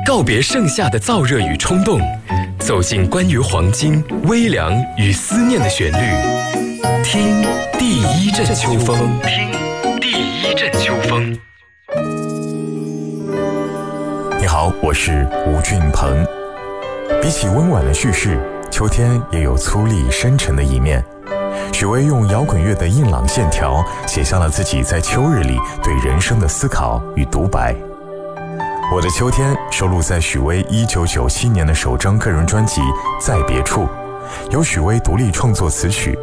告别盛夏的燥热与冲动，走进关于黄金、微凉与思念的旋律，听第一阵秋风，听第一阵秋风。 你好，我是吴俊鹏。比起温婉的叙事，秋天也有粗粝深沉的一面。许巍用摇滚乐的硬朗线条，写下了自己在秋日里对人生的思考与独白。我的秋天收录在许巍1997年的首张个人专辑《在别处》，由许巍独立创作词曲，